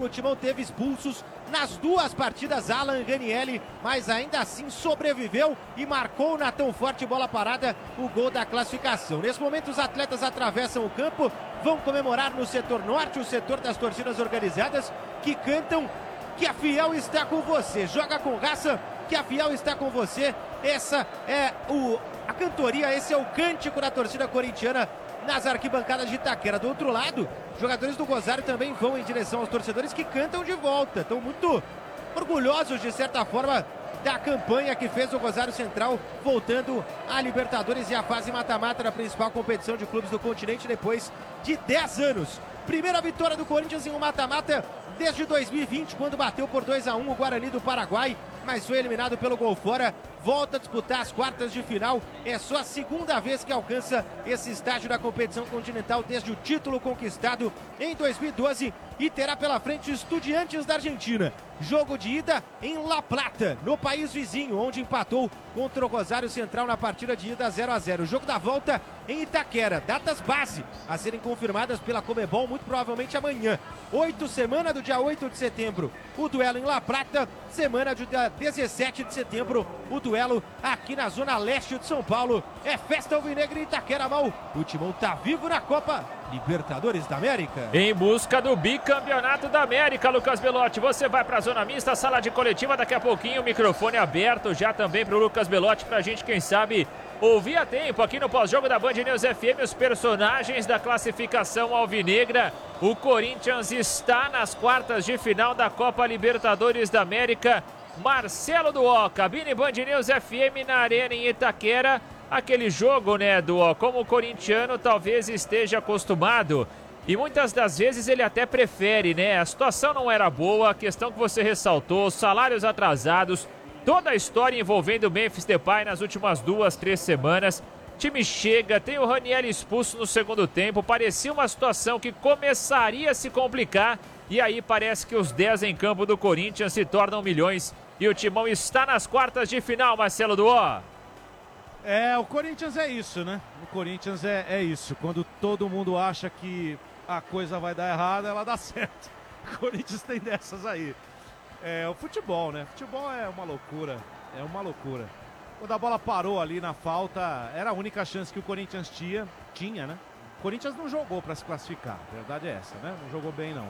o Timão teve expulsos nas 2 partidas, Alan Ranieri, mas ainda assim sobreviveu e marcou na tão forte bola parada o gol da classificação. Nesse momento os atletas atravessam o campo, vão comemorar no setor norte, o setor das torcidas organizadas, que cantam que a Fiel está com você. Joga com raça, que a Fiel está com você. Essa é a cantoria, esse é o cântico da torcida corintiana nas arquibancadas de Itaquera. Do outro lado, jogadores do Rosário também vão em direção aos torcedores que cantam de volta. Estão muito orgulhosos, de certa forma, da campanha que fez o Rosário Central, voltando à Libertadores e à fase mata-mata da principal competição de clubes do continente depois de 10 anos. Primeira vitória do Corinthians em um mata-mata desde 2020, quando bateu por 2-1 o Guarani do Paraguai, mas foi eliminado pelo gol fora. Volta a disputar as quartas de final. É só a segunda vez que alcança esse estágio da competição continental desde o título conquistado em 2012 e terá pela frente Estudiantes da Argentina. Jogo de ida em La Plata, no país vizinho, onde empatou contra o Rosário Central na partida de ida 0-0. Jogo da volta em Itaquera. Datas base a serem confirmadas pela Conmebol muito provavelmente amanhã. Semana do dia 8 de setembro, o duelo em La Plata. Semana do dia 17 de setembro, o duelo aqui na zona leste de São Paulo. É festa alvinegra em Itaquera, Mal. O Timão tá vivo na Copa Libertadores da América. Em busca do bicampeonato da América, Lucas Belotti. Você vai para a zona mista, sala de coletiva, daqui a pouquinho, o microfone aberto já também para o Lucas Belotti, para a gente, quem sabe, ouvir a tempo aqui no pós-jogo da Band News FM os personagens da classificação alvinegra. O Corinthians está nas quartas de final da Copa Libertadores da América. Marcelo Duó, cabine Band News FM na Arena em Itaquera. Aquele jogo, né, Duó, como o corintiano talvez esteja acostumado. E muitas das vezes ele até prefere, né? A situação não era boa, a questão que você ressaltou, salários atrasados, toda a história envolvendo o Memphis Depay nas últimas 2-3 semanas. O time chega, tem o Ranieri expulso no segundo tempo, parecia uma situação que começaria a se complicar. E aí parece que os 10 em campo do Corinthians se tornam milhões. E o Timão está nas quartas de final, Marcelo Duó. O Corinthians é isso, né? O Corinthians é isso. Quando todo mundo acha que a coisa vai dar errado, ela dá certo. O Corinthians tem dessas aí. O futebol, né? Futebol é uma loucura. É uma loucura. Quando a bola parou ali na falta, era a única chance que o Corinthians tinha, né? O Corinthians não jogou para se classificar. A verdade é essa, né? Não jogou bem, não.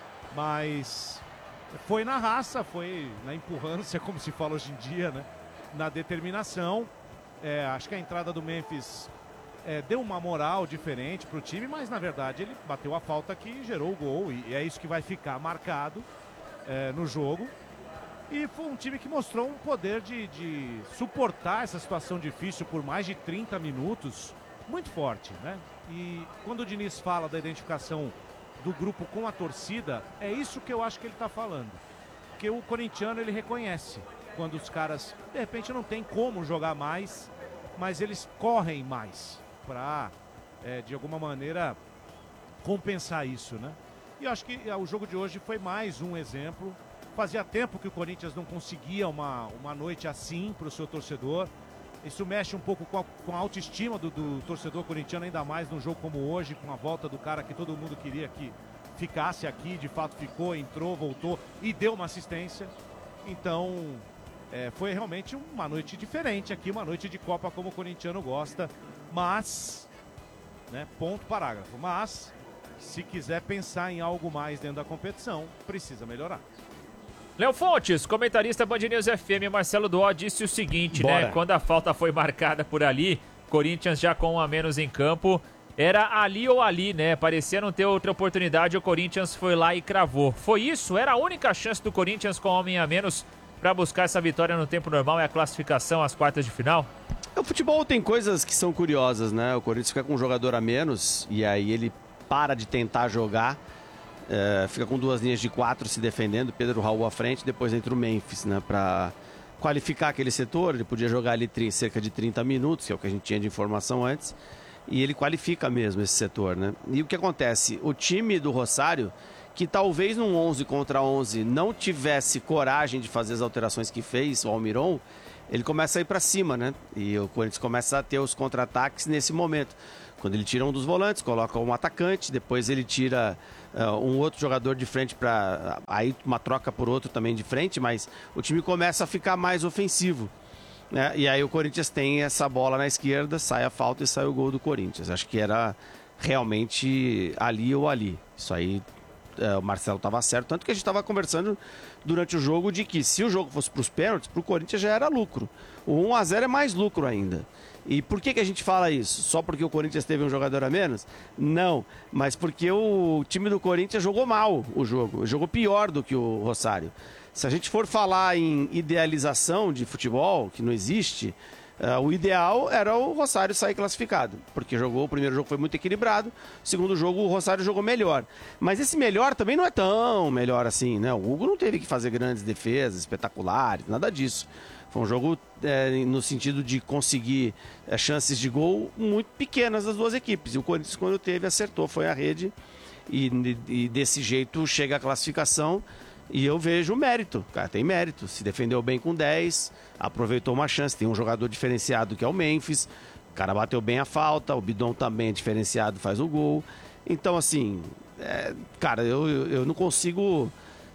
Mas foi na raça, foi na empurrância, como se fala hoje em dia, né? Na determinação. Acho que a entrada do Memphis deu uma moral diferente para o time, mas na verdade ele bateu a falta que gerou o gol e é isso que vai ficar marcado no jogo. E foi um time que mostrou um poder de suportar essa situação difícil por mais de 30 minutos, muito forte, né? E quando o Diniz fala da identificação do grupo com a torcida, é isso que eu acho que ele está falando. Porque o corintiano, ele reconhece quando os caras, de repente, não tem como jogar mais, mas eles correm mais para, de alguma maneira, compensar isso, né? E eu acho que o jogo de hoje foi mais um exemplo. Fazia tempo que o Corinthians não conseguia uma noite assim para o seu torcedor. Isso mexe um pouco com a autoestima do torcedor corintiano, ainda mais num jogo como hoje, com a volta do cara que todo mundo queria que ficasse aqui, de fato ficou, entrou, voltou e deu uma assistência. Então, foi realmente uma noite diferente aqui, uma noite de Copa como o corintiano gosta, mas, né, ponto parágrafo, mas se quiser pensar em algo mais dentro da competição, precisa melhorar. Léo Fontes, comentarista Band News FM, Marcelo Duó disse o seguinte, né? Quando a falta foi marcada por ali, Corinthians já com um a menos em campo, era ali ou ali, né? Parecia não ter outra oportunidade, o Corinthians foi lá e cravou. Foi isso? Era a única chance do Corinthians com um homem a menos para buscar essa vitória no tempo normal e a classificação às quartas de final? O futebol tem coisas que são curiosas, né? O Corinthians fica com um jogador a menos e aí ele para de tentar jogar. Fica com 2 linhas de 4 se defendendo, Pedro Raul à frente, depois entra o Memphis, né, para qualificar aquele setor. Ele podia jogar ali cerca de 30 minutos, que é o que a gente tinha de informação antes, e ele qualifica mesmo esse setor, né? E o que acontece? O time do Rosário, que talvez num 11 contra 11 não tivesse coragem de fazer as alterações que fez, o Almiron, ele começa a ir para cima, né? E o Corinthians começa a ter os contra-ataques nesse momento. Quando ele tira um dos volantes, coloca um atacante, depois ele tira um outro jogador de frente para aí uma troca por outro também de frente, mas o time começa a ficar mais ofensivo, né? E aí o Corinthians tem essa bola na esquerda, sai a falta e sai o gol do Corinthians. Acho que era realmente ali ou ali. Isso aí o Marcelo estava certo, tanto que a gente estava conversando durante o jogo de que se o jogo fosse para os pênaltis, para o Corinthians já era lucro. O 1-0 é mais lucro ainda. E por que a gente fala isso? Só porque o Corinthians teve um jogador a menos? Não, mas porque o time do Corinthians jogou mal o jogo, jogou pior do que o Rosário. Se a gente for falar em idealização de futebol, que não existe, o ideal era o Rosário sair classificado, porque o primeiro jogo foi muito equilibrado, o segundo jogo o Rosário jogou melhor. Mas esse melhor também não é tão melhor assim, né? O Hugo não teve que fazer grandes defesas espetaculares, nada disso. Foi um jogo no sentido de conseguir chances de gol muito pequenas das duas equipes. E o Corinthians, quando teve, acertou, foi à rede. E desse jeito chega a classificação. E eu vejo o mérito. Cara, tem mérito. Se defendeu bem com 10, aproveitou uma chance. Tem um jogador diferenciado que é o Memphis. O cara bateu bem a falta. O Bidon também é diferenciado, faz o gol. Então, assim, cara, eu não consigo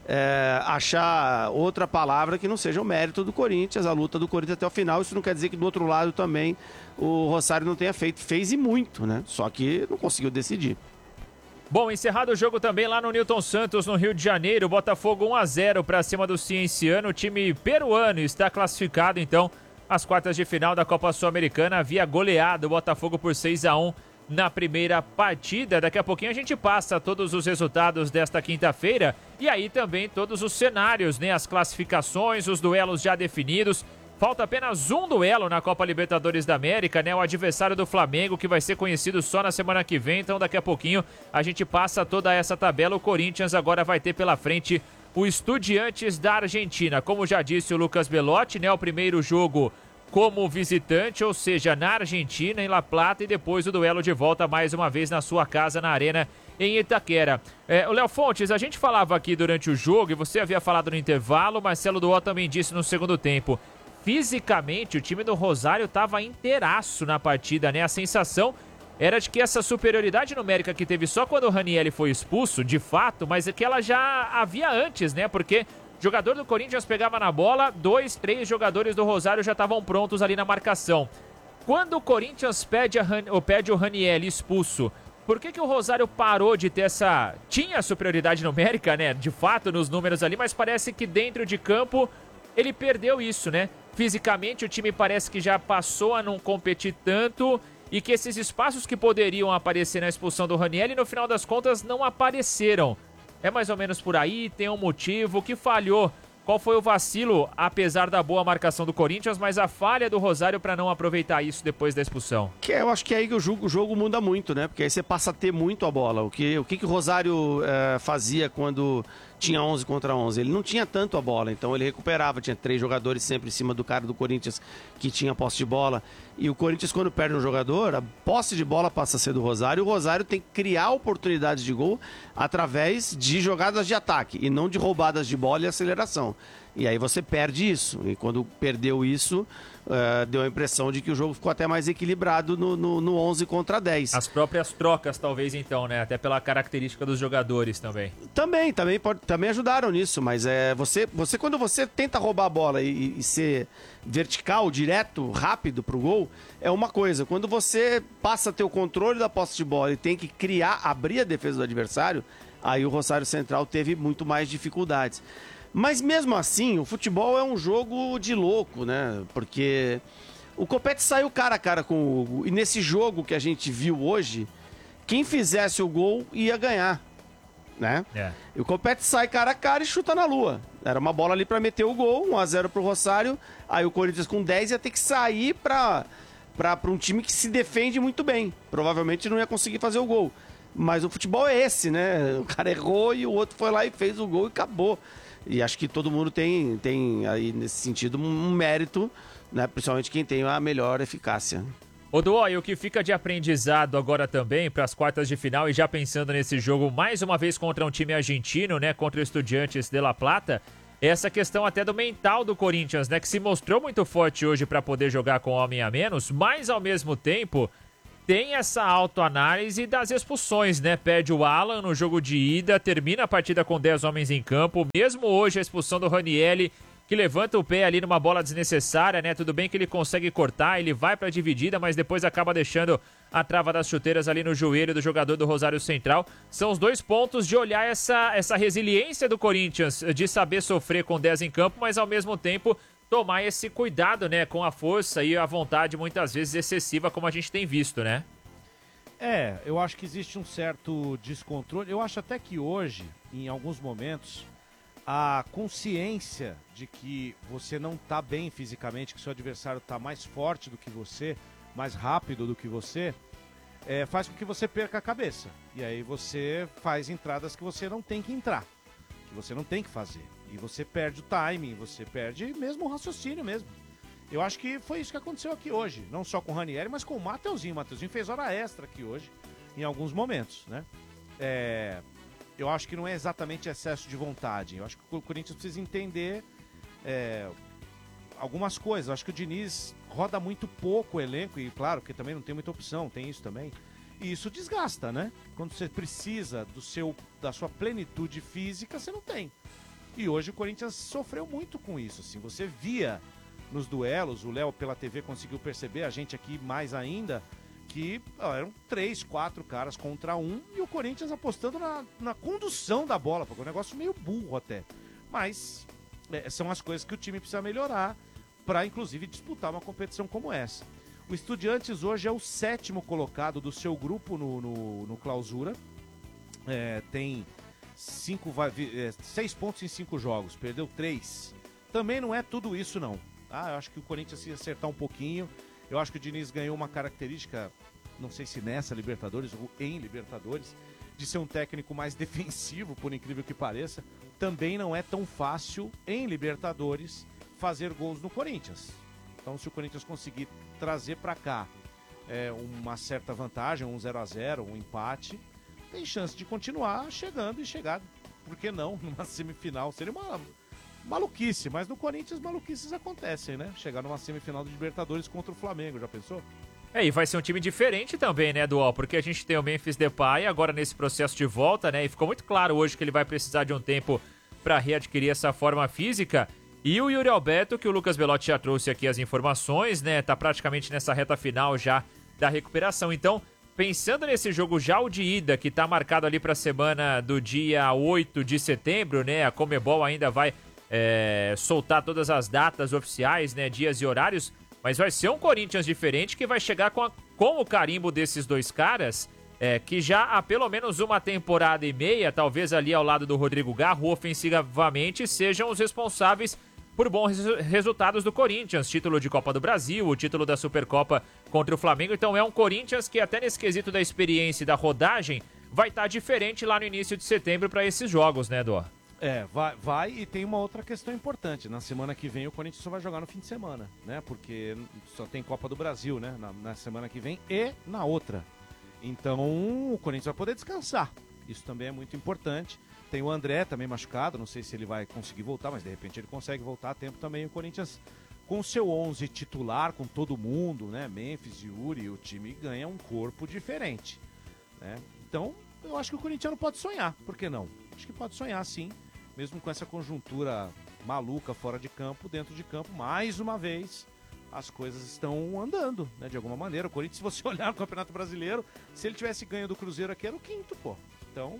achar outra palavra que não seja o mérito do Corinthians, a luta do Corinthians até o final. Isso não quer dizer que do outro lado também o Rosário não tenha feito. Fez e muito, né? Só que não conseguiu decidir. Bom, encerrado o jogo também lá no Newton Santos, no Rio de Janeiro. Botafogo 1-0 para cima do Cienciano. O time peruano está classificado, então, às quartas de final da Copa Sul-Americana. Havia goleado o Botafogo por 6-1 na primeira partida. Daqui a pouquinho a gente passa todos os resultados desta quinta-feira e aí também todos os cenários, né? As classificações, os duelos já definidos. Falta apenas um duelo na Copa Libertadores da América, né? O adversário do Flamengo, que vai ser conhecido só na semana que vem. Então daqui a pouquinho a gente passa toda essa tabela. O Corinthians agora vai ter pela frente o Estudiantes da Argentina. Como já disse o Lucas Belotti, né? O primeiro jogo como visitante, ou seja, na Argentina, em La Plata, e depois o duelo de volta mais uma vez na sua casa, na Arena, em Itaquera. O Léo Fontes, a gente falava aqui durante o jogo, e você havia falado no intervalo, o Marcelo Duó também disse no segundo tempo. Fisicamente, o time do Rosário estava inteiraço na partida, né? A sensação era de que essa superioridade numérica que teve só quando o Ranieri foi expulso, de fato, mas é que ela já havia antes, né? Porque jogador do Corinthians pegava na bola, 2, 3 jogadores do Rosário já estavam prontos ali na marcação. Quando o Corinthians pede o Ranieri expulso, por que o Rosário parou de ter essa... Tinha superioridade numérica, né? De fato, nos números ali, mas parece que dentro de campo ele perdeu isso, né? Fisicamente o time parece que já passou a não competir tanto e que esses espaços que poderiam aparecer na expulsão do Ranieri, no final das contas, não apareceram. É mais ou menos por aí, tem um motivo, o que falhou? Qual foi o vacilo, apesar da boa marcação do Corinthians, mas a falha do Rosário para não aproveitar isso depois da expulsão? Eu acho que é aí que o jogo muda muito, né? Porque aí você passa a ter muito a bola. O que o Rosário fazia quando tinha 11 contra 11? Ele não tinha tanto a bola, então ele recuperava. Tinha 3 jogadores sempre em cima do cara do Corinthians que tinha posse de bola. E o Corinthians, quando perde um jogador, a posse de bola passa a ser do Rosário. O Rosário tem que criar oportunidades de gol através de jogadas de ataque e não de roubadas de bola e aceleração. E aí você perde isso. E quando perdeu isso, deu a impressão de que o jogo ficou até mais equilibrado no 11 contra 10. As próprias trocas, talvez, então, né? Até pela característica dos jogadores também. Também ajudaram nisso, mas você quando você tenta roubar a bola e ser vertical, direto, rápido pro gol, é uma coisa. Quando você passa a ter o controle da posse de bola e tem que abrir a defesa do adversário, aí o Rosário Central teve muito mais dificuldades. Mas mesmo assim, o futebol é um jogo de louco, né? Porque o Copete saiu cara a cara com o Hugo. E nesse jogo que a gente viu hoje, quem fizesse o gol ia ganhar, né? E o Copete sai cara a cara e chuta na lua. Era uma bola ali para meter o gol, 1-0 pro Rosário. Aí o Corinthians com 10 ia ter que sair para um time que se defende muito bem. Provavelmente não ia conseguir fazer o gol. Mas o futebol é esse, né? O cara errou e o outro foi lá e fez o gol e acabou. E acho que todo mundo tem aí, nesse sentido, um mérito, né? Principalmente quem tem a melhor eficácia. Ô Duó, e o que fica de aprendizado agora também para as quartas de final e já pensando nesse jogo mais uma vez contra um time argentino, né? Contra o Estudiantes de La Plata, é essa questão até do mental do Corinthians, né? Que se mostrou muito forte hoje para poder jogar com homem a menos, mas ao mesmo tempo tem essa autoanálise das expulsões, né? Perde o Alan no jogo de ida, termina a partida com 10 homens em campo. Mesmo hoje, a expulsão do Ranieri, que levanta o pé ali numa bola desnecessária, né? Tudo bem que ele consegue cortar, ele vai pra dividida, mas depois acaba deixando a trava das chuteiras ali no joelho do jogador do Rosário Central. São os 2 pontos de olhar essa resiliência do Corinthians, de saber sofrer com 10 em campo, mas ao mesmo tempo tomar esse cuidado, né, com a força e a vontade muitas vezes excessiva, como a gente tem visto, né? Eu acho que existe um certo descontrole. Eu acho até que hoje, em alguns momentos, a consciência de que você não está bem fisicamente, que seu adversário está mais forte do que você, mais rápido do que você, faz com que você perca a cabeça. E aí você faz entradas que você não tem que entrar, que você não tem que fazer. E você perde o timing, você perde mesmo o raciocínio mesmo. Eu acho que foi isso que aconteceu aqui hoje. Não só com o Ranieri, mas com o Mateuzinho. O Mateuzinho fez hora extra aqui hoje, em alguns momentos, né? Eu acho que não é exatamente excesso de vontade. Eu acho que o Corinthians precisa entender algumas coisas. Eu acho que o Diniz roda muito pouco o elenco. E claro, que também não tem muita opção, tem isso também. E isso desgasta, né? Quando você precisa da sua plenitude física, você não tem. E hoje o Corinthians sofreu muito com isso, assim. Você via nos duelos, o Léo pela TV conseguiu perceber, a gente aqui mais ainda, que eram 3, 4 caras contra um e o Corinthians apostando na condução da bola, porque é um negócio meio burro até. Mas são as coisas que o time precisa melhorar para, inclusive, disputar uma competição como essa. O Estudiantes hoje é o 7º colocado do seu grupo no Clausura. Tem 6 pontos em 5 jogos, perdeu 3. Também não é tudo isso, não. Eu acho que o Corinthians se acertar um pouquinho. Eu acho que o Diniz ganhou uma característica, não sei se nessa Libertadores ou em Libertadores, de ser um técnico mais defensivo, por incrível que pareça. Também não é tão fácil em Libertadores fazer gols no Corinthians. Então, se o Corinthians conseguir trazer para cá uma certa vantagem, um 0-0, um empate, tem chance de continuar chegando e chegar, por que não, numa semifinal. Seria uma maluquice, mas no Corinthians maluquices acontecem, né? Chegar numa semifinal de Libertadores contra o Flamengo, já pensou? E vai ser um time diferente também, né, Dual? Porque a gente tem o Memphis Depay agora nesse processo de volta, né? E ficou muito claro hoje que ele vai precisar de um tempo para readquirir essa forma física. E o Yuri Alberto, que o Lucas Belotti já trouxe aqui as informações, né? Tá praticamente nessa reta final já da recuperação. Então, pensando nesse jogo já o de ida, que tá marcado ali para a semana do dia 8 de setembro, né? A Conmebol ainda vai soltar todas as datas oficiais, né? Dias e horários. Mas vai ser um Corinthians diferente que vai chegar com o carimbo desses 2 caras, que já há pelo menos uma temporada e meia, talvez ali ao lado do Rodrigo Garro, ofensivamente, sejam os responsáveis por bons resultados do Corinthians. Título de Copa do Brasil, o título da Supercopa contra o Flamengo. Então é um Corinthians que até nesse quesito da experiência e da rodagem vai estar diferente lá no início de setembro para esses jogos, né, Dó? Vai e tem uma outra questão importante. Na semana que vem o Corinthians só vai jogar no fim de semana, né? Porque só tem Copa do Brasil, né? Na semana que vem e na outra. Então o Corinthians vai poder descansar. Isso também é muito importante. Tem o André também machucado, não sei se ele vai conseguir voltar, mas de repente ele consegue voltar a tempo também. O Corinthians com o seu 11 titular, com todo mundo, né? Memphis, Yuri, o time ganha um corpo diferente, né? Então eu acho que o corintiano pode sonhar, por que não? Acho que pode sonhar sim. Mesmo com essa conjuntura maluca fora de campo, dentro de campo, mais uma vez, as coisas estão andando, né? De alguma maneira. O Corinthians, se você olhar no Campeonato Brasileiro, se ele tivesse ganho do Cruzeiro aqui, era o 5º, pô. Então,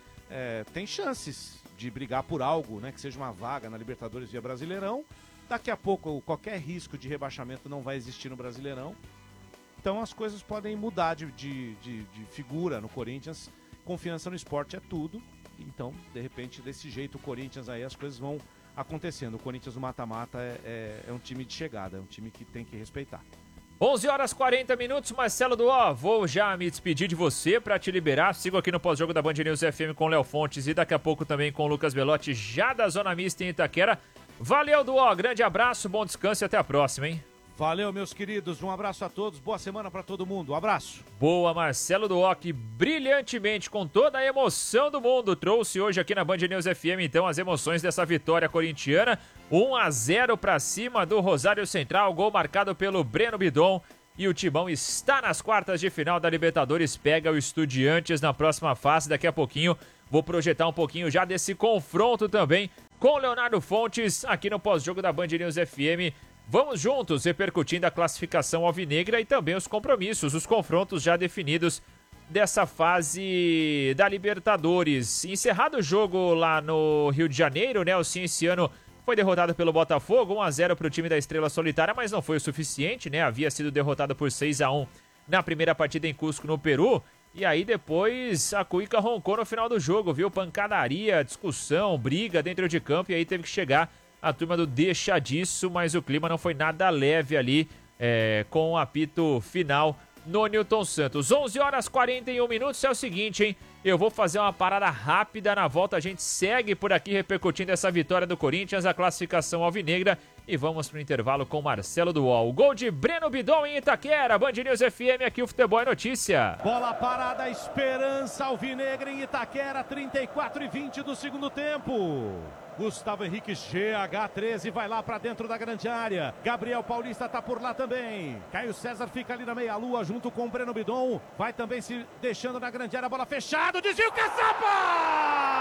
tem chances de brigar por algo, né? Que seja uma vaga na Libertadores via Brasileirão. Daqui a pouco, qualquer risco de rebaixamento não vai existir no Brasileirão. Então, as coisas podem mudar de figura no Corinthians. Confiança no esporte é tudo. Então, de repente, desse jeito, o Corinthians aí, as coisas vão acontecendo. O Corinthians no mata-mata é um time de chegada, é um time que tem que respeitar. 11h40, Marcelo Duó, vou já me despedir de você para te liberar. Sigo aqui no pós-jogo da Band News FM com o Léo Fontes e daqui a pouco também com o Lucas Belotti, já da Zona Mista em Itaquera. Valeu, Duó, grande abraço, bom descanso e até a próxima, hein? Valeu, meus queridos, um abraço a todos, boa semana para todo mundo, um abraço. Boa, Marcelo Duó, que brilhantemente, com toda a emoção do mundo, trouxe hoje aqui na Band News FM, então, as emoções dessa vitória corintiana. 1-0 para cima do Rosário Central, gol marcado pelo Breno Bidon. e o Timão está nas quartas de final da Libertadores, pega o Estudiantes na próxima fase. Daqui a pouquinho vou projetar um pouquinho já desse confronto também com o Leonardo Fontes aqui no pós-jogo da Band News FM. Vamos juntos repercutindo a classificação alvinegra e também os compromissos, os confrontos já definidos dessa fase da Libertadores. Encerrado o jogo lá no Rio de Janeiro, né? O Cienciano foi derrotado pelo Botafogo, 1-0 para o time da Estrela Solitária, mas não foi o suficiente, né? Havia sido derrotado por 6-1 na primeira partida em Cusco, no Peru. E aí depois a Cuica roncou no final do jogo, viu? Pancadaria, discussão, briga dentro de campo, e aí teve que chegar a turma do deixa disso, mas o clima não foi nada leve ali com o apito final no Newton Santos. 11h41. É o seguinte, hein? Eu vou fazer uma parada rápida. Na volta a gente segue por aqui repercutindo essa vitória do Corinthians, a classificação alvinegra, e vamos pro intervalo com Marcelo Duol. Gol de Breno Bidon em Itaquera. Band News FM, aqui o Futebol é Notícia. Bola parada, esperança alvinegra em Itaquera, 34:20 do segundo tempo. Gustavo Henrique, GH13, vai lá pra dentro da grande área. Gabriel Paulista tá por lá também. Caio César fica ali na meia-lua junto com o Breno Bidon. Vai também se deixando na grande área, bola fechada, desvio, Caçapa!